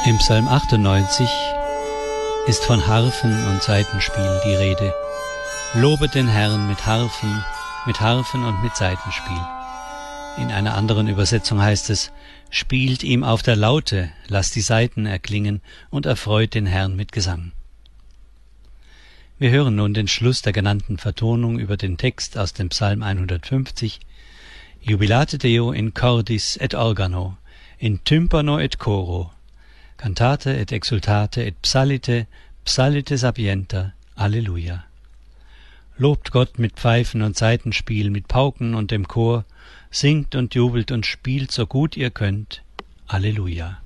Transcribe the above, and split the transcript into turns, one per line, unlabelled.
Im Psalm 98 ist von Harfen und Saitenspiel die Rede. Lobet den Herrn mit Harfen und mit Saitenspiel. In einer anderen Übersetzung heißt es: Spielt ihm auf der Laute, lasst die Saiten erklingen und erfreut den Herrn mit Gesang. Wir hören nun den Schluss der genannten Vertonung über den Text aus dem Psalm 150. Jubilate Deo in cordis et organo, in tympano et coro, cantate et exultate et psallite sapienta, Alleluia. Lobt Gott mit Pfeifen und Saitenspiel, mit Pauken und dem Chor, singt und jubelt und spielt so gut ihr könnt, Alleluia.